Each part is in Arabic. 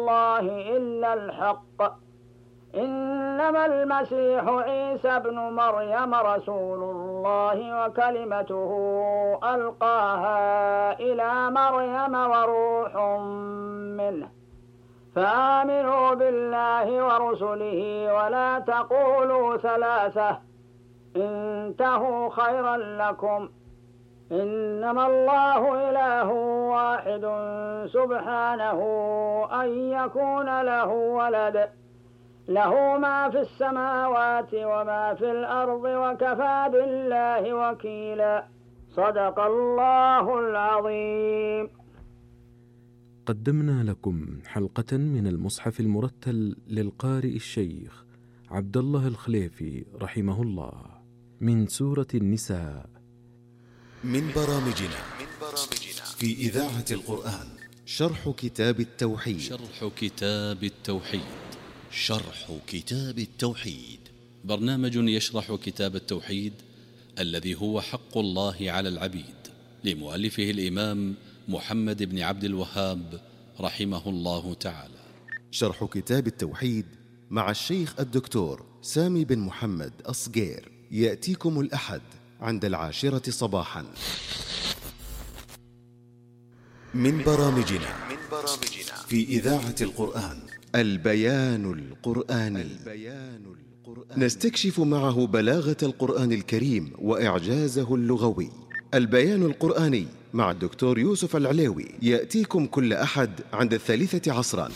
الله إلا الحق. إنما المسيح عيسى بن مريم رسول الله وكلمته ألقاها إلى مريم وروح منه، فآمنوا بالله ورسله ولا تقولوا ثلاثة، انتهوا خيرا لكم، إنما الله إله واحد سبحانه أن يكون له ولد، له ما في السماوات وما في الأرض وكفى بالله وكيلا. صدق الله العظيم. قدمنا لكم حلقة من المصحف المرتل للقارئ الشيخ عبد الله الخليفي رحمه الله من سورة النساء. من برامجنا في إذاعة القرآن شرح كتاب التوحيد. شرح كتاب التوحيد برنامج يشرح كتاب التوحيد الذي هو حق الله على العبيد، لمؤلفه الإمام محمد بن عبد الوهاب رحمه الله تعالى. شرح كتاب التوحيد مع الشيخ الدكتور سامي بن محمد أصغير يأتيكم الأحد عند 10 صباحا. من برامجنا في إذاعة القرآن البيان القرآني. نستكشف معه بلاغة القرآن الكريم وإعجازه اللغوي. البيان القرآني مع الدكتور يوسف العليوي يأتيكم كل أحد عند 3 عصرا.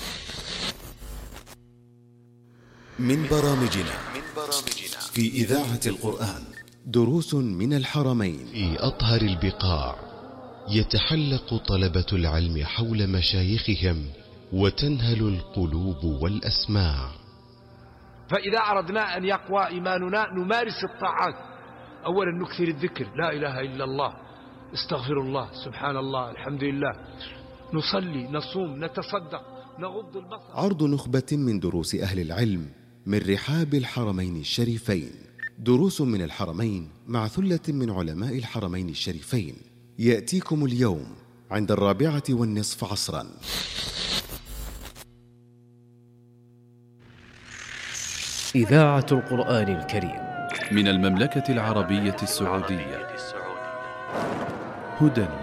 من برامجنا في إذاعة القرآن دروس من الحرمين. في أطهر البقاع يتحلق طلبة العلم حول مشايخهم وتنهل القلوب والأسماع. فإذا أردنا أن يقوى إيماننا نمارس الطاعات. أولا نكثر الذكر، لا إله إلا الله، استغفر الله، سبحان الله، الحمد لله، نصلي، نصوم، نتصدق، نغض البصر. عرض نخبة من دروس أهل العلم من رحاب الحرمين الشريفين. دروس من الحرمين مع ثلة من علماء الحرمين الشريفين يأتيكم اليوم عند 4:15 عصرا. إذاعة القرآن الكريم من المملكة العربية السعودية. هدى